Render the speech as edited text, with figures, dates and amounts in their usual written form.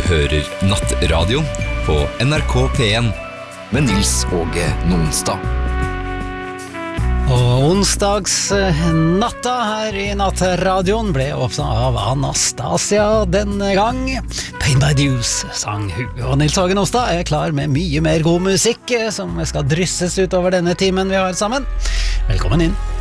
hører Nattradioen på NRK P1 med Nils Åge Nonstad. Og onsdagsnatta her i Nattradioen ble åpnet av Anastasia denne gang. Pain by Deuce sang hun. Og Nils Åge Nonstad er klar med mye mer god musikk som skal drysses utover denne timen vi har sammen. Velkommen inn.